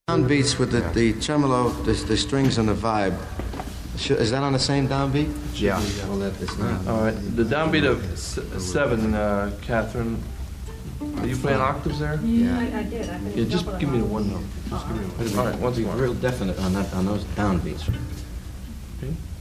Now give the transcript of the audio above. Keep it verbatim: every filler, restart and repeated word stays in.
Downbeats with the, the tremolo, the, the strings and the vibe. Sh- Is that on the same downbeat? Yeah. Well, that it's not. All right, the downbeat of s- seven, uh, Catherine. Are you playing octaves there? Yeah, I, I did. I Yeah, just give me the one note. Just give me the one. All right, once again. Real definite on that, on those downbeats. Okay.